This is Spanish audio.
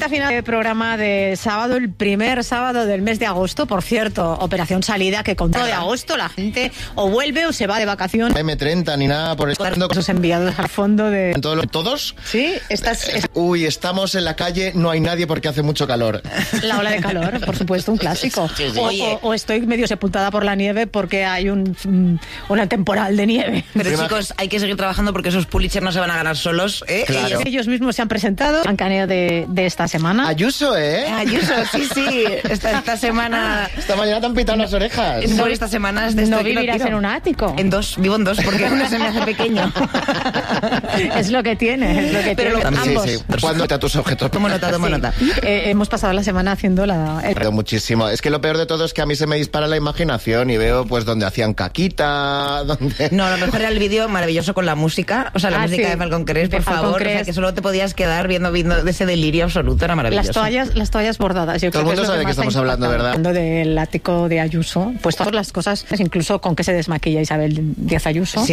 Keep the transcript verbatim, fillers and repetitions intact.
Recta final del programa de sábado, el primer sábado del mes de agosto. Por cierto, operación salida que con todo de agosto la gente o vuelve o se va de vacaciones. eme treinta ni nada por estar. Esos enviados al fondo de... ¿Todos? ¿Todos? Sí, estás... Es... Uy, estamos en la calle, no hay nadie porque hace mucho calor. La ola de calor, por supuesto, un clásico. Sí, sí. O, o, o estoy medio sepultada por la nieve porque hay un una temporal de nieve. Pero Prima... chicos, hay que seguir trabajando porque esos Pulitzer no se van a ganar solos, ¿eh? Claro. Ellos, ellos mismos se han presentado en caneo de, de esta semana. Ayuso, ¿eh? Ayuso, sí, sí. Esta, esta semana... Esta mañana te han pitado las orejas. No, esta semana... De no vivirás en un ático. En dos, vivo en dos porque uno se me hace pequeño. Es lo que tiene, es lo que Pero tiene. lo, ambos. Sí, sí. ¿Cuándo te a tus objetos? Tomo nota, tomo sí. nota. Eh, hemos pasado la semana haciendo la... El... Pero muchísimo. Es que lo peor de todo es que a mí se me dispara la imaginación y veo pues donde hacían caquita, donde... No, lo mejor era el vídeo maravilloso con la música, o sea, la ah, música sí. de Falcon Crest, por Falcon favor, Crest. O sea, que solo te podías quedar viendo, viendo de ese delirio absoluto, era maravilloso. Las toallas, las toallas bordadas. Yo Todo el mundo sabe de qué estamos hablando, ¿verdad? Hablando del ático de Ayuso, pues todas las cosas, incluso con que se desmaquilla Isabel Díaz Ayuso. Sí.